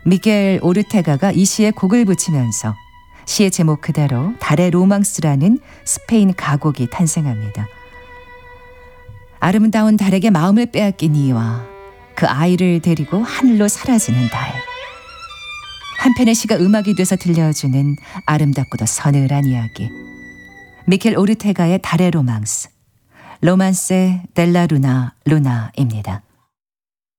미겔 오르테가가 이 시에 곡을 붙이면서 시의 제목 그대로 달의 로망스라는 스페인 가곡이 탄생합니다. 아름다운 달에게 마음을 빼앗긴 이와 그 아이를 데리고 하늘로 사라지는 달. 한편의 시가 음악이 돼서 들려주는 아름답고도 서늘한 이야기. 미켈 오르테가의 달의 로망스. 로만세 델라 루나입니다.